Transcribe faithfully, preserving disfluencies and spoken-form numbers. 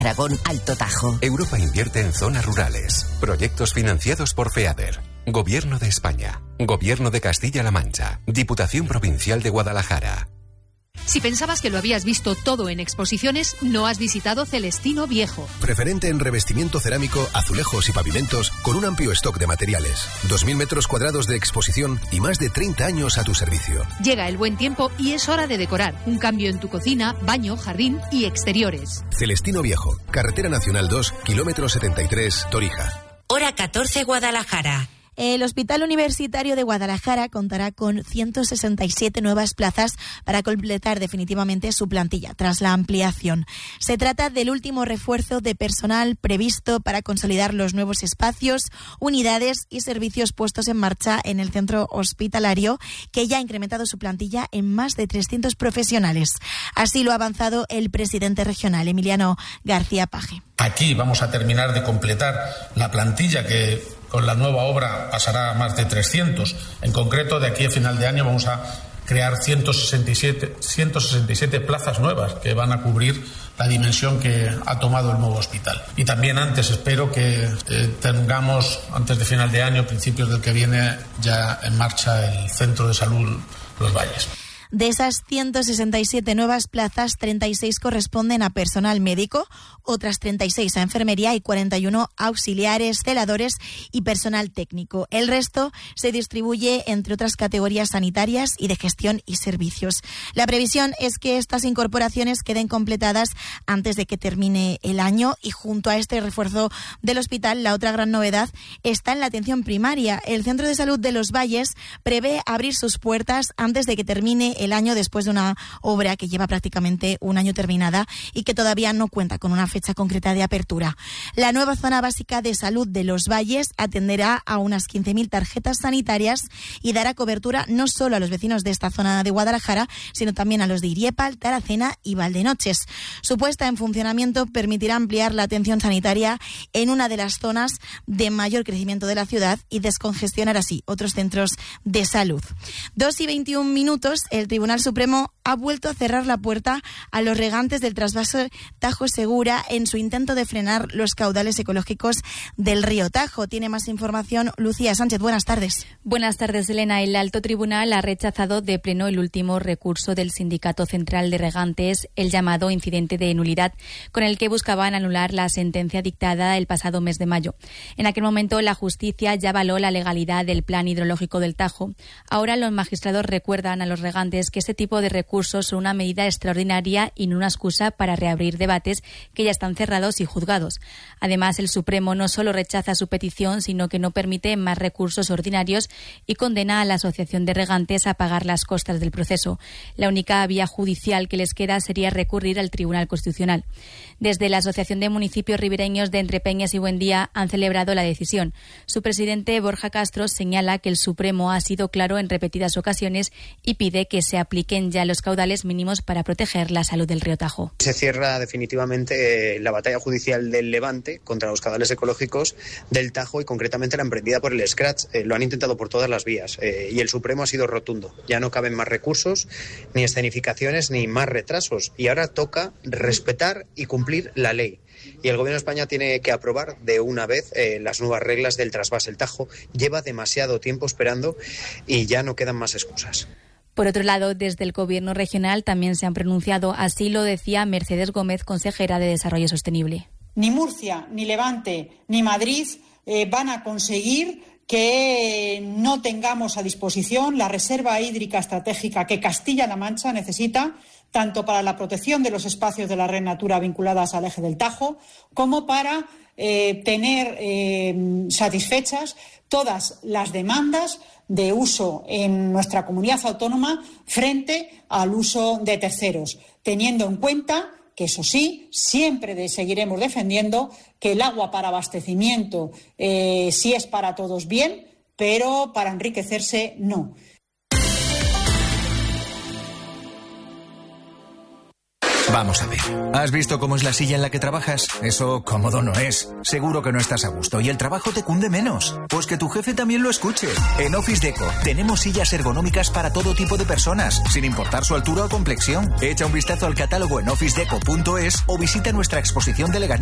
Aragón Alto Tajo. Europa invierte en zonas rurales. Proyectos financiados por FEADER. Gobierno de España. Gobierno de Castilla-La Mancha. Diputación Provincial de Guadalajara. Si pensabas que lo habías visto todo en exposiciones, no has visitado Celestino Viejo. Preferente en revestimiento cerámico, azulejos y pavimentos, con un amplio stock de materiales. dos mil metros cuadrados de exposición y más de treinta años a tu servicio. Llega el buen tiempo y es hora de decorar. Un cambio en tu cocina, baño, jardín y exteriores. Celestino Viejo, Carretera Nacional dos, kilómetro setenta y tres, Torija. Hora catorce, Guadalajara. El Hospital Universitario de Guadalajara contará con ciento sesenta y siete nuevas plazas para completar definitivamente su plantilla tras la ampliación. Se trata del último refuerzo de personal previsto para consolidar los nuevos espacios, unidades y servicios puestos en marcha en el centro hospitalario, que ya ha incrementado su plantilla en más de trescientos profesionales. Así lo ha avanzado el presidente regional, Emiliano García Paje. Aquí vamos a terminar de completar la plantilla que con la nueva obra pasará a más de trescientos. En concreto, de aquí a final de año vamos a crear ciento sesenta y siete plazas nuevas que van a cubrir la dimensión que ha tomado el nuevo hospital. Y también antes espero que eh, tengamos, antes de final de año, principios del que viene, ya en marcha el Centro de Salud Los Valles. De esas ciento sesenta y siete nuevas plazas, treinta y seis corresponden a personal médico, otras treinta y seis a enfermería y cuarenta y uno a auxiliares, celadores y personal técnico. El resto se distribuye entre otras categorías sanitarias y de gestión y servicios. La previsión es que estas incorporaciones queden completadas antes de que termine el año, y junto a este refuerzo del hospital, la otra gran novedad está en la atención primaria. El Centro de Salud de Los Valles prevé abrir sus puertas antes de que termine el año, después de una obra que lleva prácticamente un año terminada y que todavía no cuenta con una fecha concreta de apertura. La nueva zona básica de salud de Los Valles atenderá a unas quince mil tarjetas sanitarias y dará cobertura no solo a los vecinos de esta zona de Guadalajara, sino también a los de Iriepal, Taracena y Valdenoches. Su puesta en funcionamiento permitirá ampliar la atención sanitaria en una de las zonas de mayor crecimiento de la ciudad y descongestionar así otros centros de salud. Dos y veintiún minutos, el Tribunal Supremo ha vuelto a cerrar la puerta a los regantes del trasvase Tajo Segura en su intento de frenar los caudales ecológicos del río Tajo. Tiene más información Lucía Sánchez. Buenas tardes. Buenas tardes, Elena. El Alto Tribunal ha rechazado de pleno el último recurso del Sindicato Central de Regantes, el llamado incidente de nulidad, con el que buscaban anular la sentencia dictada el pasado mes de mayo. En aquel momento, la justicia ya avaló la legalidad del plan hidrológico del Tajo. Ahora los magistrados recuerdan a los regantes que este tipo de recursos son una medida extraordinaria y no una excusa para reabrir debates que ya están cerrados y juzgados. Además, el Supremo no solo rechaza su petición, sino que no permite más recursos ordinarios y condena a la Asociación de Regantes a pagar las costas del proceso. La única vía judicial que les queda sería recurrir al Tribunal Constitucional. Desde la Asociación de Municipios Ribereños de Entrepeñas y Buendía han celebrado la decisión. Su presidente, Borja Castro, señala que el Supremo ha sido claro en repetidas ocasiones y pide que se apliquen ya los caudales mínimos para proteger la salud del río Tajo. Se cierra definitivamente la batalla judicial del Levante contra los caudales ecológicos del Tajo y concretamente la emprendida por el Scratch. Eh, lo han intentado por todas las vías eh, y el Supremo ha sido rotundo. Ya no caben más recursos, ni escenificaciones, ni más retrasos. Y ahora toca respetar y cumplir la ley. Y el Gobierno de España tiene que aprobar de una vez eh, las nuevas reglas del trasvase. El Tajo lleva demasiado tiempo esperando y ya no quedan más excusas. Por otro lado, desde el Gobierno regional también se han pronunciado. Así lo decía Mercedes Gómez, consejera de Desarrollo Sostenible. Ni Murcia, ni Levante, ni Madrid eh, van a conseguir que no tengamos a disposición la reserva hídrica estratégica que Castilla-La Mancha necesita, tanto para la protección de los espacios de la red Natura vinculadas al eje del Tajo, como para eh, tener eh, satisfechas todas las demandas de uso en nuestra comunidad autónoma frente al uso de terceros, teniendo en cuenta que, eso sí, siempre de, seguiremos defendiendo que el agua para abastecimiento eh, sí es para todos bien, pero para enriquecerse no. Vamos a ver. ¿Has visto cómo es la silla en la que trabajas? Eso cómodo no es. Seguro que no estás a gusto y el trabajo te cunde menos. Pues que tu jefe también lo escuche. En Office Deco tenemos sillas ergonómicas para todo tipo de personas, sin importar su altura o complexión. Echa un vistazo al catálogo en office deco punto es o visita nuestra exposición de Leganés